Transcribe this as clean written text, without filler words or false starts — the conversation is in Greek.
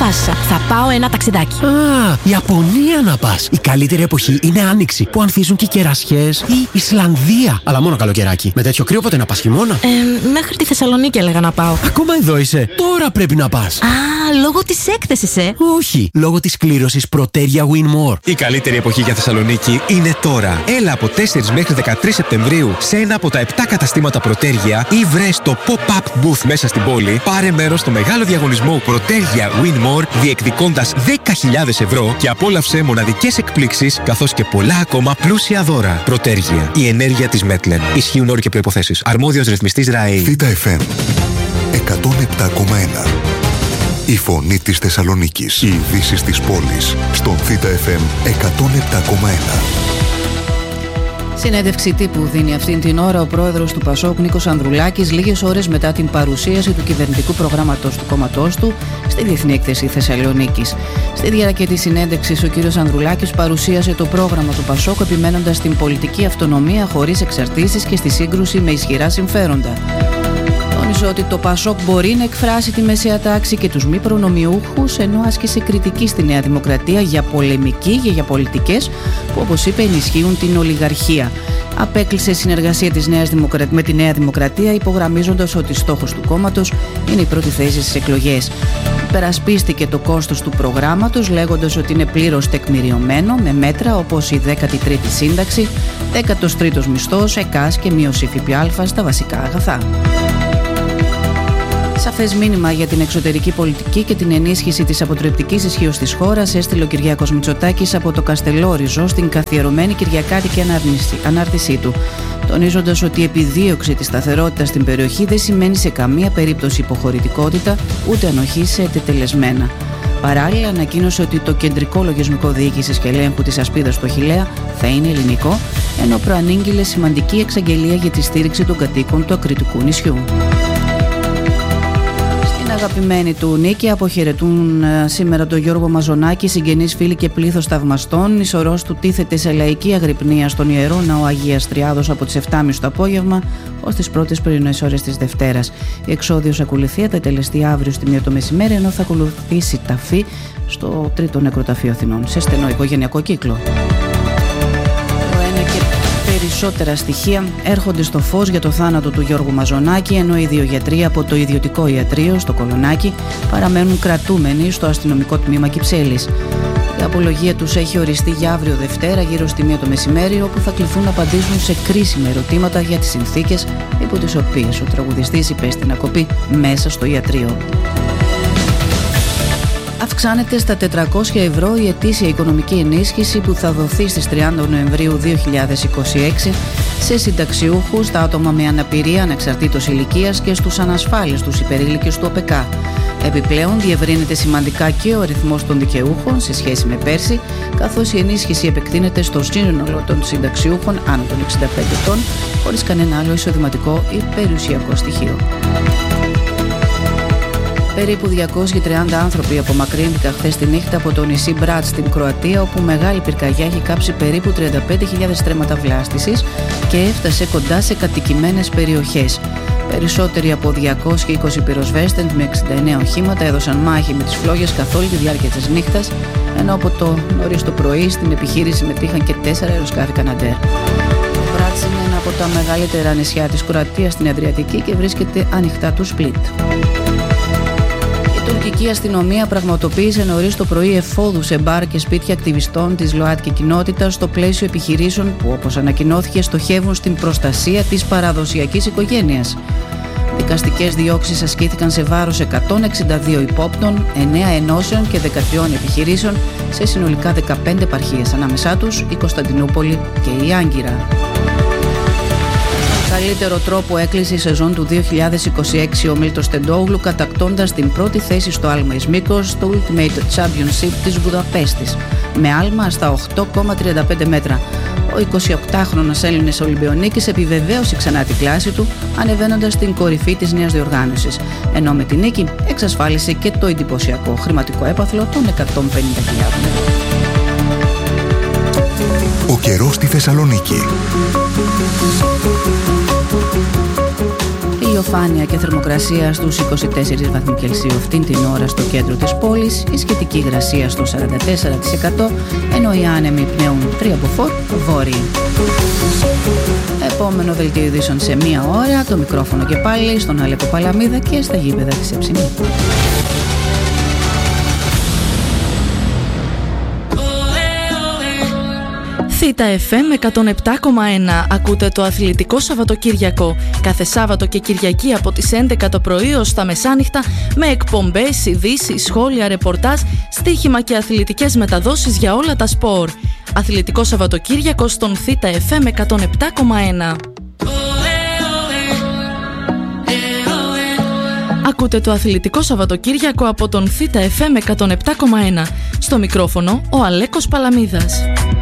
αποφάσισα. Θα πάω ένα ταξιδάκι. Α, Ιαπωνία να πας. Η καλύτερη εποχή είναι Άνοιξη, που ανθίζουν και οι κερασιές. Ή Ισλανδία, αλλά μόνο καλοκαιράκι. Με τέτοιο κρύο πότε να πας, χειμώνα? Μέχρι τη Θεσσαλονίκη έλεγα να πάω. Ακόμα εδώ είσαι. Τώρα πρέπει να πας. Α, λόγω της έκθεσης, Όχι, λόγω της κλήρωσης Proteria Win More. Η καλύτερη εποχή για Θεσσαλονίκη είναι τώρα. Έλα από 4 μέχρι 13 Σεπτεμβρίου σε ένα από τα 7 καταστήματα Proteria ή βρες το pop-up booth μέσα στην πόλη. Πάρε μέρος στο μεγάλο διαγωνισμό Proteria Win More, διεκδικώντας 10.000 ευρώ και απόλαυσε μοναδικές εκπλήξεις καθώς και πολλά ακόμα πλούσια δώρα. Proteria, η ενέργεια της Μέτλεν. Ισχύουν όροι και προϋποθέσεις. Αρμόδιος ρυθμιστής ΡΑΕ. Θήτα FM 107,1. Η φωνή της Θεσσαλονίκης. Οι ειδήσεις της πόλης στον Θήτα FM 107,1. Συνέντευξη τύπου δίνει αυτήν την ώρα ο πρόεδρος του Πασόκ Νίκος Ανδρουλάκης λίγες ώρες μετά την παρουσίαση του κυβερνητικού προγράμματος του κόμματός του στη Διεθνή Έκθεση Θεσσαλονίκης. Στη διάρκεια της συνέντευξης ο κ. Ανδρουλάκης παρουσίασε το πρόγραμμα του Πασόκ επιμένοντας στην πολιτική αυτονομία χωρίς εξαρτήσεις και στη σύγκρουση με ισχυρά συμφέροντα. Τόνισε ότι το Πασόκ μπορεί να εκφράσει τη μεσαία τάξη και τους μη προνομιούχους, ενώ άσκησε κριτική στη Νέα Δημοκρατία για πολεμική και για πολιτικές που, όπως είπε, ενισχύουν την ολιγαρχία. Απέκλεισε συνεργασία με τη Νέα Δημοκρατία, υπογραμμίζοντας ότι στόχος του κόμματος είναι η πρώτη θέση στις εκλογές. Υπερασπίστηκε το κόστος του προγράμματος, λέγοντας ότι είναι πλήρως τεκμηριωμένο με μέτρα όπως η 13η σύνταξη, 13ος μισθός, ΕΚΑΣ και μείωση ΦΠΑ στα βασικά αγαθά. Σαφές μήνυμα για την εξωτερική πολιτική και την ενίσχυση της αποτρεπτικής ισχύως της χώρας έστειλε ο Κυριάκος Μητσοτάκης από το Καστελόριζο στην καθιερωμένη κυριακάτικη ανάρτησή του, τονίζοντας ότι η επιδίωξη της σταθερότητας στην περιοχή δεν σημαίνει σε καμία περίπτωση υποχωρητικότητα ούτε ανοχή σε τετελεσμένα. Παράλληλα, ανακοίνωσε ότι το κεντρικό λογισμικό διοίκησης και ελέγχου της Ασπίδας του Αχιλλέα θα είναι ελληνικό, ενώ προανήγγειλε σημαντική εξαγγελία για τη στήριξη των κατοίκων του Ακριτικού νησιού. Αγαπημένοι του Νίκη αποχαιρετούν σήμερα τον Γιώργο Μαζονάκη, συγγενείς, φίλοι και πλήθος θαυμαστών. Η σωρός του τίθεται σε λαϊκή αγρυπνία στον Ιερό Ναό Αγίας Τριάδος από τις 7.30 το απόγευμα ως τις πρώτες πρωινές ώρες της Δευτέρας. Η εξόδιος ακολουθία θα τελεστεί αύριο στη 1 το μεσημέρι, ενώ θα ακολουθήσει ταφή στο 3ο νεκροταφείο Αθηνών, σε στενό οικογενειακό κύκλο. Περισσότερα στοιχεία έρχονται στο φως για το θάνατο του Γιώργου Μαζονάκη, ενώ οι δύο γιατροί από το ιδιωτικό ιατρείο στο Κολονάκι παραμένουν κρατούμενοι στο αστυνομικό τμήμα Κυψέλης. Η απολογία τους έχει οριστεί για αύριο Δευτέρα γύρω στη 1 το μεσημέρι, όπου θα κληθούν να απαντήσουν σε κρίσιμα ερωτήματα για τις συνθήκες υπό τις οποίες ο τραγουδιστής υπέστη να κοπεί μέσα στο ιατρείο. Αυξάνεται στα 400 ευρώ η ετήσια οικονομική ενίσχυση που θα δοθεί στις 30 Νοεμβρίου 2026 σε συνταξιούχους, στα άτομα με αναπηρία ανεξαρτήτως ηλικίας και στους ανασφάλιστους υπερήλικες του ΟΠΕΚΑ. Επιπλέον, διευρύνεται σημαντικά και ο αριθμός των δικαιούχων σε σχέση με πέρσι, καθώς η ενίσχυση επεκτείνεται στο σύνολο των συνταξιούχων άνω των 65 ετών, χωρίς κανένα άλλο εισοδηματικό ή περιουσιακό στοιχείο. Περίπου 230 άνθρωποι απομακρύνθηκαν χθες τη νύχτα από το νησί Μπράτ στην Κροατία, όπου μεγάλη πυρκαγιά έχει κάψει περίπου 35.000 στρέμματα βλάστησης και έφτασε κοντά σε κατοικημένες περιοχές. Περισσότεροι από 220 πυροσβέστες με 69 οχήματα έδωσαν μάχη με τις φλόγες καθ' όλη τη διάρκεια της νύχτας, ενώ από το νωρίς το πρωί στην επιχείρηση συμμετείχαν και 4 αεροσκάφη Καναντέρ. Το Μπράτ είναι ένα από τα μεγαλύτερα νησιά της Κροατίας στην Αδριατική και βρίσκεται ανοιχτά του Σπλίτ. Η τουρκική αστυνομία πραγματοποίησε νωρίς το πρωί εφόδους σε μπαρ και σπίτια ακτιβιστών της ΛΟΑΤΚΙ κοινότητας στο πλαίσιο επιχειρήσεων που, όπως ανακοινώθηκε, στοχεύουν στην προστασία της παραδοσιακής οικογένειας. Δικαστικές διώξεις ασκήθηκαν σε βάρος 162 υπόπτων, 9 ενώσεων και 13 επιχειρήσεων σε συνολικά 15 επαρχίες, ανάμεσά τους η Κωνσταντινούπολη και η Άγκυρα. Καλύτερο τρόπο έκλεισε η σεζόν του 2026 ο Μίλτος Τεντόγλου, κατακτώντας την πρώτη θέση στο άλμα εις μήκος στο Ultimate Championship της Βουδαπέστης με άλμα στα 8,35 μέτρα. Ο 28χρονος Έλληνας Ολυμπιονίκης επιβεβαίωσε ξανά την κλάση του, ανεβαίνοντας στην κορυφή της νέας διοργάνωσης, ενώ με την νίκη εξασφάλισε και το εντυπωσιακό χρηματικό έπαθλο των 150.000. Ο καιρός στη Θεσσαλονίκη. Ηλιοφάνεια και θερμοκρασία στους 24 βαθμοί Κελσίου αυτήν την ώρα στο κέντρο της πόλης, η σχετική υγρασία στο 44%, ενώ οι άνεμοι πνέουν 3 από 4 βόρειοι. Επόμενο δελτίο ειδήσεων σε 1 ώρα, το μικρόφωνο και πάλι στον Αλέκο Παλαμίδα και στα γήπεδα της Εψινή. Θήτα FM 107,1. Ακούτε το Αθλητικό Σαββατοκύριακο. Κάθε Σάββατο και Κυριακή από τις 11 το πρωί ως τα μεσάνυχτα, με εκπομπές, ειδήσεις, σχόλια, ρεπορτάζ, στοίχημα και αθλητικές μεταδόσεις για όλα τα σπορ. Αθλητικό Σαββατοκύριακο στον Θήτα FM 107,1. Ακούτε το Αθλητικό Σαββατοκύριακο από τον Θήτα FM 107,1. Στο μικρόφωνο ο Αλέκος Παλαμίδας.